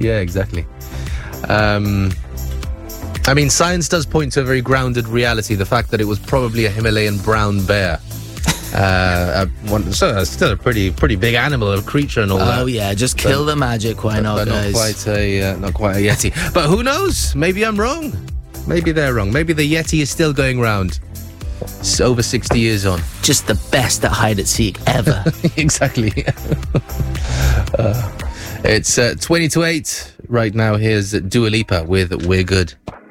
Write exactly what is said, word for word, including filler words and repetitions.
Yeah, exactly. Um, I mean, science does point to a very grounded reality. The fact that it was probably a Himalayan brown bear. Uh, a, one, so it's still a pretty pretty big animal, a creature and all oh, that. Oh yeah, just kill but, the magic. Why but, not, but guys? Not quite a uh, not quite a Yeti. But who knows? Maybe I'm wrong. Maybe they're wrong. Maybe the Yeti is still going round. It's over sixty years on. Just the best at hide and seek ever. Exactly. uh, it's uh, twenty to eight right now. Here's Dua Lipa with "We're Good."